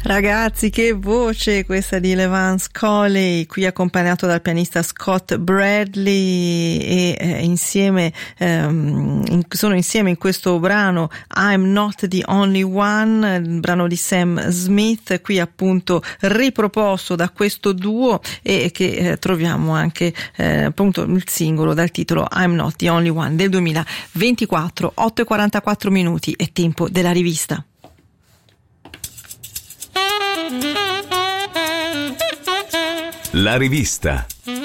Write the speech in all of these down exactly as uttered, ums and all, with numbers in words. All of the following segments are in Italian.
Ragazzi, che voce questa di Levance Coley, qui accompagnato dal pianista Scott Bradley e eh, insieme ehm, in, sono insieme in questo brano I'm Not the Only One, il brano di Sam Smith, qui appunto riproposto da questo duo e che eh, troviamo anche eh, appunto il singolo dal titolo I'm Not the Only One del duemilaventiquattro. Otto e quarantaquattro minuti, è tempo della rivista. La rivista.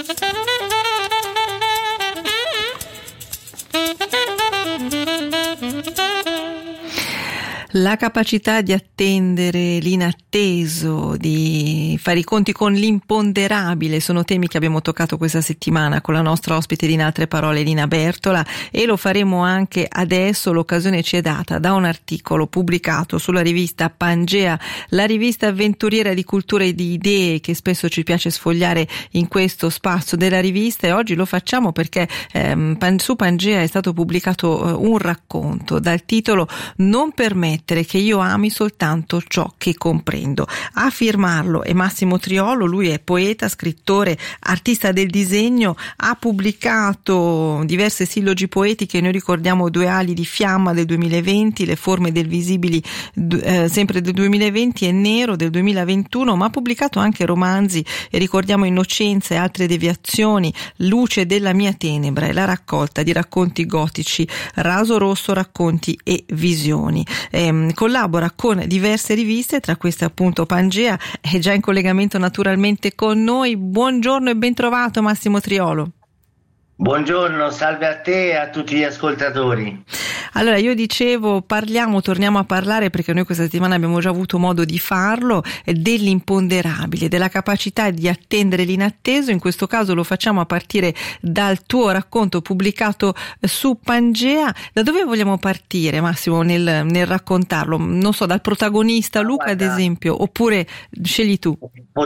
La capacità di attendere l'inatteso, di fare i conti con l'imponderabile, sono temi che abbiamo toccato questa settimana con la nostra ospite di In Altre Parole, Lina Bertola, e lo faremo anche adesso. L'occasione ci è data da un articolo pubblicato sulla rivista Pangea, la rivista avventuriera di cultura e di idee che spesso ci piace sfogliare in questo spazio della rivista, e oggi lo facciamo perché ehm, su Pangea è stato pubblicato eh, un racconto dal titolo Non permettere che io ami soltanto ciò che comprendo. A firmarlo è Massimo Triolo, lui è poeta, scrittore, artista del disegno, ha pubblicato diverse sillogi poetiche, noi ricordiamo Due ali di fiamma del duemilaventi, Le forme del visibili eh, sempre del duemilaventi e Nero del duemilaventuno, ma ha pubblicato anche romanzi e ricordiamo Innocenza e altre deviazioni, Luce della mia tenebra e la raccolta di racconti gotici Raso Rosso, racconti e visioni. Eh, collabora con diverse riviste, tra queste appunto Pangea. È già in collegamento naturalmente con noi. Buongiorno e ben trovato Massimo Triolo. Buongiorno, salve a te e a tutti gli ascoltatori. Allora, io dicevo, parliamo, torniamo a parlare, perché noi questa settimana abbiamo già avuto modo di farlo, dell'imponderabile, della capacità di attendere l'inatteso. In questo caso lo facciamo a partire dal tuo racconto pubblicato su Pangea. Da dove vogliamo partire, Massimo, nel, nel raccontarlo? Non so, dal protagonista Luca, Guarda, ad esempio, oppure scegli tu?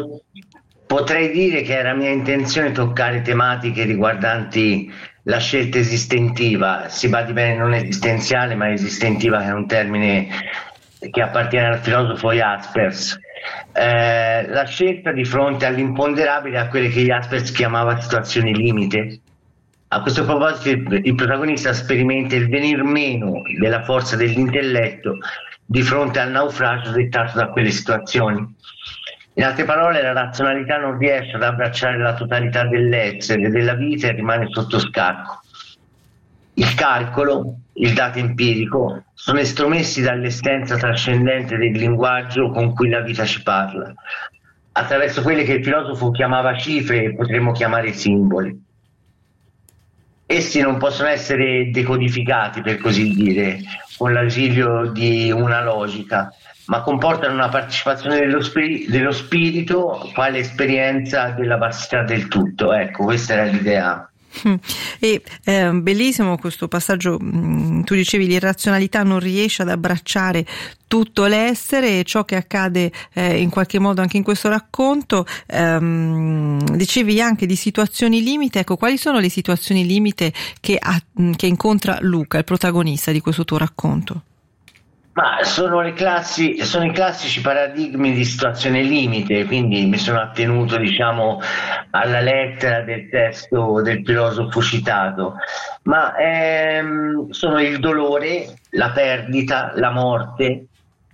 Potrei dire che era mia intenzione toccare tematiche riguardanti la scelta esistentiva, si badi bene, non esistenziale ma esistentiva, che è un termine che appartiene al filosofo Jaspers. Eh, la scelta di fronte all'imponderabile, a quelle che Jaspers chiamava situazioni limite. A questo proposito il, il protagonista sperimenta il venir meno della forza dell'intelletto di fronte al naufragio dettato da quelle situazioni. In altre parole, la razionalità non riesce ad abbracciare la totalità dell'essere e della vita e rimane sotto scacco. Il calcolo, il dato empirico, sono estromessi dall'essenza trascendente del linguaggio con cui la vita ci parla, attraverso quelle che il filosofo chiamava cifre e potremmo chiamare simboli. Essi non possono essere decodificati, per così dire, con l'ausilio di una logica, ma comportano una partecipazione dello, spiri- dello spirito quale esperienza della vastità del tutto. Ecco, questa era l'idea. E eh, bellissimo questo passaggio. Tu dicevi l'irrazionalità non riesce ad abbracciare tutto l'essere, e ciò che accade eh, in qualche modo anche in questo racconto. Ehm, dicevi anche di situazioni limite. Ecco, quali sono le situazioni limite che, ha, che incontra Luca, il protagonista di questo tuo racconto? Ma sono, le classi, sono i classici paradigmi di situazione limite, quindi mi sono attenuto, diciamo, alla lettera del testo del filosofo citato, ma ehm, sono il dolore, la perdita, la morte,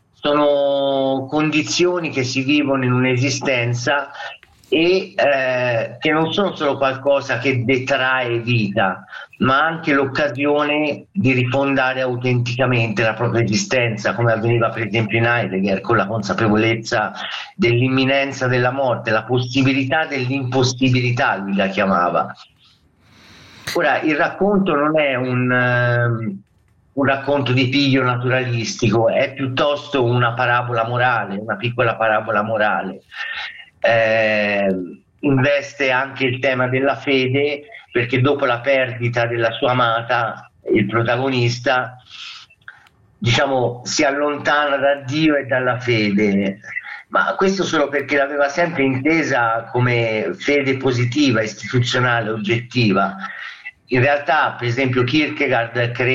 sono condizioni che si vivono in un'esistenza e eh, che non sono solo qualcosa che detrae vita, ma anche l'occasione di rifondare autenticamente la propria esistenza, come avveniva per esempio in Heidegger, con la consapevolezza dell'imminenza della morte, la possibilità dell'impossibilità, lui la chiamava. Ora, il racconto non è un, um, un racconto di piglio naturalistico, è piuttosto una parabola morale, una piccola parabola morale. Eh, investe anche il tema della fede, perché dopo la perdita della sua amata, il protagonista, diciamo, si allontana da Dio e dalla fede, ma questo solo perché l'aveva sempre intesa come fede positiva, istituzionale, oggettiva. In realtà, per esempio, Kierkegaard crede